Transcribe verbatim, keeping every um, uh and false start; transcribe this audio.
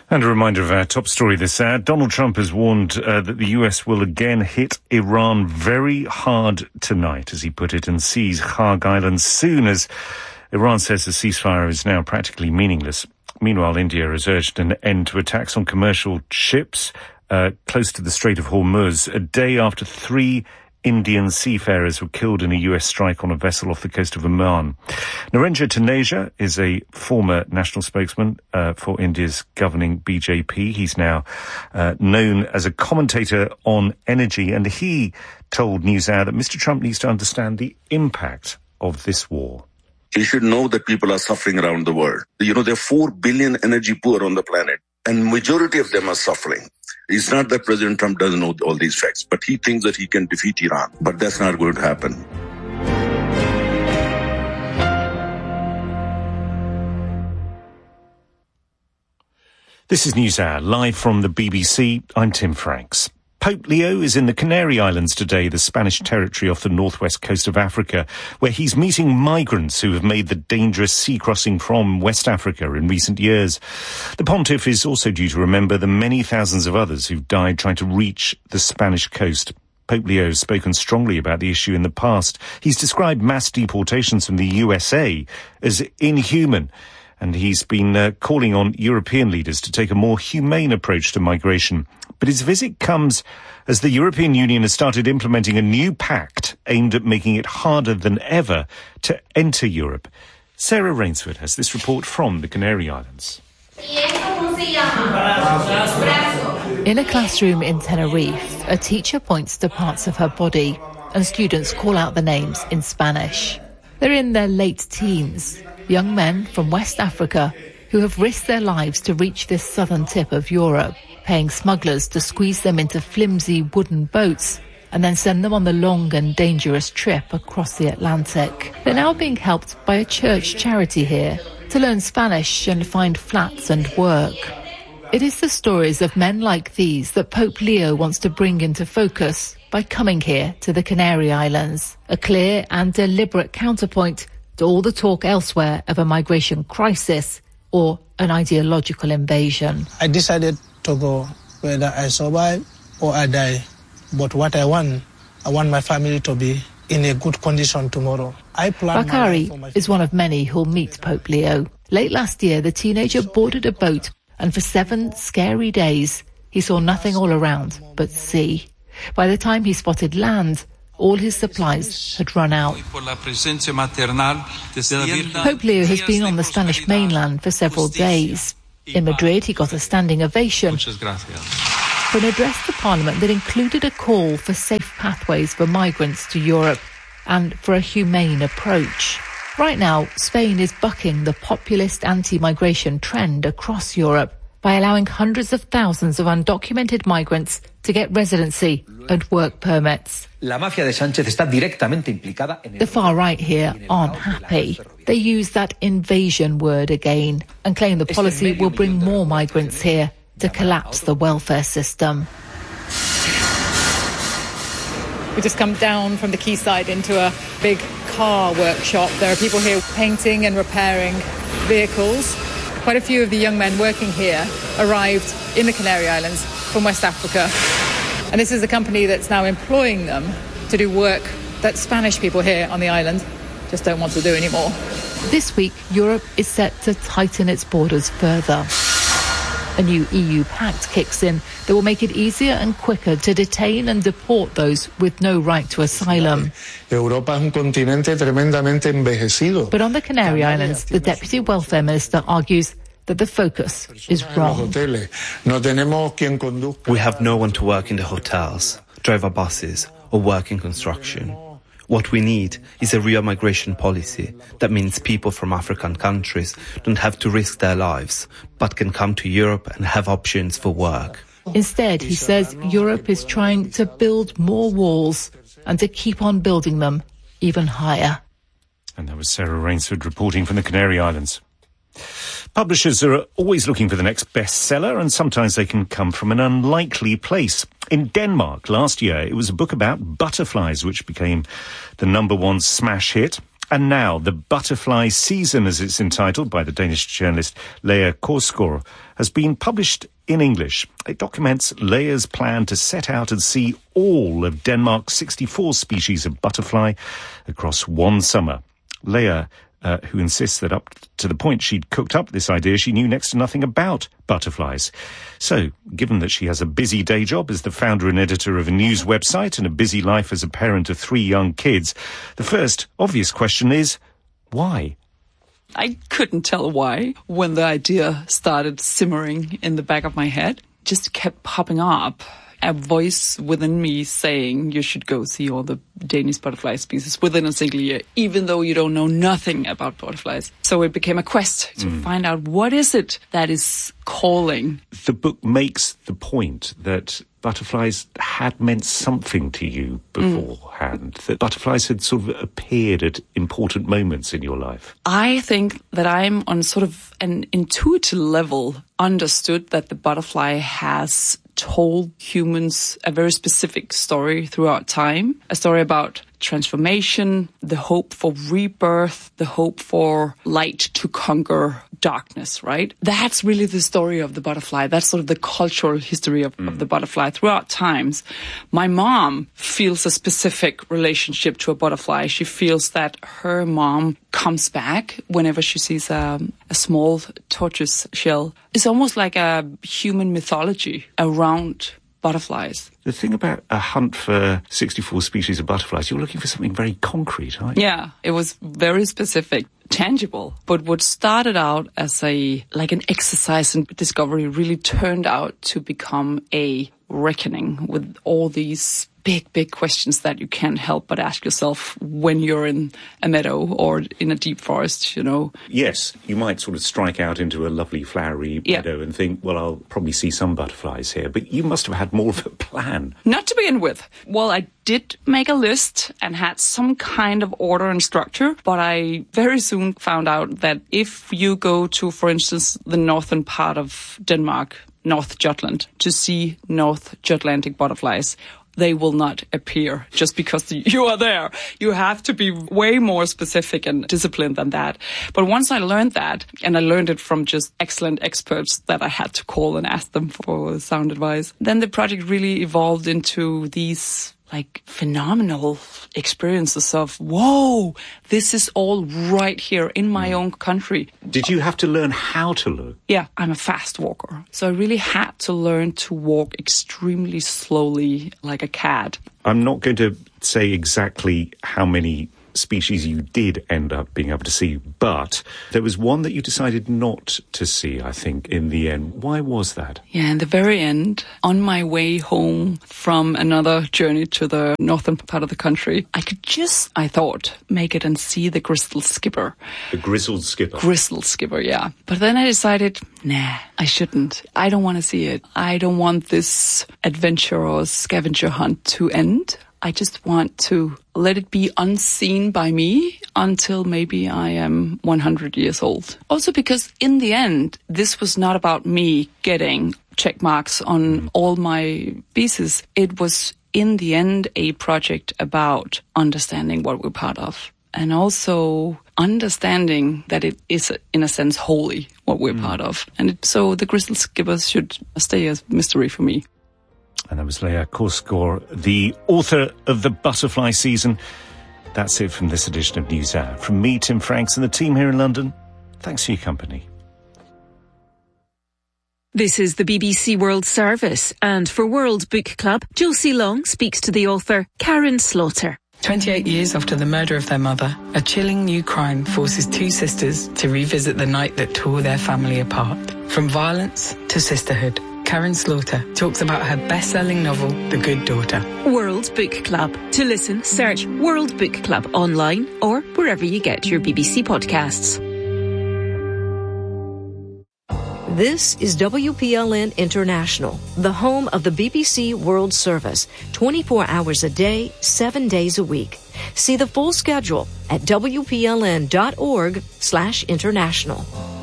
And a reminder of our top story this hour. Donald Trump has warned uh, that the U S will again hit Iran very hard tonight, as he put it, and seize Kharg Island soon as Iran says the ceasefire is now practically meaningless. Meanwhile, India has urged an end to attacks on commercial ships uh, close to the Strait of Hormuz, a day after three Indian seafarers were killed in a U S strike on a vessel off the coast of Oman. Narendra Taneja is a former national spokesman uh, for India's governing B J P. He's now uh, known as a commentator on energy, and he told NewsHour that Mister Trump needs to understand the impact of this war. He should know that people are suffering around the world. You know, there are four billion energy poor on the planet, and majority of them are suffering. It's not that President Trump doesn't know all these facts, but he thinks that he can defeat Iran. But that's not going to happen. This is NewsHour, live from the B B C. I'm Tim Franks. Pope Leo is in the Canary Islands today, the Spanish territory off the northwest coast of Africa, where he's meeting migrants who have made the dangerous sea crossing from West Africa in recent years. The pontiff is also due to remember the many thousands of others who've died trying to reach the Spanish coast. Pope Leo has spoken strongly about the issue in the past. He's described mass deportations from the U S A as inhuman, and he's been uh, calling on European leaders to take a more humane approach to migration. But his visit comes as the European Union has started implementing a new pact aimed at making it harder than ever to enter Europe. Sarah Rainsford has this report from the Canary Islands. In a classroom in Tenerife, a teacher points to parts of her body and students call out the names in Spanish. They're in their late teens, young men from West Africa who have risked their lives to reach this southern tip of Europe, paying smugglers to squeeze them into flimsy wooden boats and then send them on the long and dangerous trip across the Atlantic. They're now being helped by a church charity here to learn Spanish and find flats and work. It is the stories of men like these that Pope Leo wants to bring into focus by coming here to the Canary Islands, a clear and deliberate counterpoint to all the talk elsewhere of a migration crisis or an ideological invasion. I decided to go whether I survive or I die. But what I want, I want my family to be in a good condition tomorrow. I plan Bakari my is one of many who'll meet Pope Leo. Late last year, the teenager boarded a boat, and for seven scary days, he saw nothing all around but sea. By the time he spotted land, all his supplies had run out. Pope Leo has been on the Spanish mainland for several days. In Madrid, he got a standing ovation for an address to Parliament that included a call for safe pathways for migrants to Europe and for a humane approach. Right now, Spain is bucking the populist anti-migration trend across Europe by allowing hundreds of thousands of undocumented migrants to get residency and work permits. La mafia de Sánchez está directamente implicada en el... The far right here aren't happy. They use that invasion word again and claim the policy will bring more migrants here to collapse the welfare system. We just come down from the quayside into a big car workshop. There are people here painting and repairing vehicles. Quite a few of the young men working here arrived in the Canary Islands from West Africa. And this is a company that's now employing them to do work that Spanish people here on the island just don't want to do anymore. This week, Europe is set to tighten its borders further. A new E U pact kicks in that will make it easier and quicker to detain and deport those with no right to asylum. Europa es un continente tremendamente envejecido. But on the Canary Islands, the Deputy Welfare Minister argues that the focus is wrong. We have no one to work in the hotels, drive our buses, or work in construction. What we need is a real migration policy that means people from African countries don't have to risk their lives, but can come to Europe and have options for work. Instead, he says Europe is trying to build more walls and to keep on building them even higher. And that was Sarah Rainsford reporting from the Canary Islands. Publishers are always looking for the next bestseller, and sometimes they can come from an unlikely place. In Denmark last year, it was a book about butterflies which became the number one smash hit. And now, The Butterfly Season, as it's entitled by the Danish journalist Lea Korsgaard, has been published in English. It documents Lea's plan to set out and see all of Denmark's sixty-four species of butterfly across one summer. Lea, uh, who insists that up to the point she'd cooked up this idea, she knew next to nothing about butterflies. So, given that she has a busy day job as the founder and editor of a news website and a busy life as a parent of three young kids, the first obvious question is, why? I couldn't tell why when the idea started simmering in the back of my head. Just kept popping up. A voice within me saying you should go see all the Danish butterfly species within a single year, even though you don't know nothing about butterflies. So it became a quest to mm. find out what is it that is calling. The book makes the point that butterflies had meant something to you beforehand, mm. that butterflies had sort of appeared at important moments in your life. I think that I'm on sort of an intuitive level understood that the butterfly has told humans a very specific story throughout time, a story about transformation, the hope for rebirth, the hope for light to conquer darkness, right? That's really the story of the butterfly. That's sort of the cultural history of, mm. of the butterfly throughout times. My mom feels a specific relationship to a butterfly. She feels that her mom comes back whenever she sees a, a small tortoise shell. It's almost like a human mythology around butterflies. The thing about a hunt for sixty-four species of butterflies, you're looking for something very concrete, aren't you? Yeah, it was very specific, tangible. But what started out as a like an exercise in discovery really turned out to become a reckoning with all these big, big questions that you can't help but ask yourself when you're in a meadow or in a deep forest, you know. Yes, you might sort of strike out into a lovely flowery yeah. meadow and think, well, I'll probably see some butterflies here. But you must have had more of a plan. Not to begin with. Well, I did make a list and had some kind of order and structure, but I very soon found out that if you go to, for instance, the northern part of Denmark, North Jutland, to see North Jutlandic butterflies, they will not appear just because you are there. You have to be way more specific and disciplined than that. But once I learned that, and I learned it from just excellent experts that I had to call and ask them for sound advice, then the project really evolved into these like phenomenal experiences of, whoa, this is all right here in my own country. Did you have to learn how to look? Yeah, I'm a fast walker. So I really had to learn to walk extremely slowly like a cat. I'm not going to say exactly how many species you did end up being able to see, but there was one that you decided not to see, I think, in the end. Why was that? Yeah, in the very end, on my way home from another journey to the northern part of the country, I could just, I thought, make it and see the grizzled skipper. The grizzled skipper? Grizzled skipper, yeah. But then I decided, nah, I shouldn't. I don't want to see it. I don't want this adventure or scavenger hunt to end. I just want to let it be unseen by me until maybe I am one hundred years old. Also because in the end, this was not about me getting check marks on all my pieces. It was in the end a project about understanding what we're part of. And also understanding that it is, in a sense, holy, what we're mm. part of. And it, so the grizzled skippers should stay a mystery for me. And that was Lea Korsgaard, the author of The Butterfly Season. That's it from this edition of NewsHour. From me, Tim Franks, and the team here in London, thanks for your company. This is the B B C World Service, and for World Book Club, Josie Long speaks to the author Karen Slaughter. twenty-eight years after the murder of their mother, a chilling new crime forces two sisters to revisit the night that tore their family apart. From violence to sisterhood, Karen Slaughter talks about her best-selling novel, The Good Daughter. World Book Club. To listen, search World Book Club online or wherever you get your B B C podcasts. This is W P L N International, the home of the B B C World Service, twenty-four hours a day, seven days a week. See the full schedule at W P L N dot org slash international.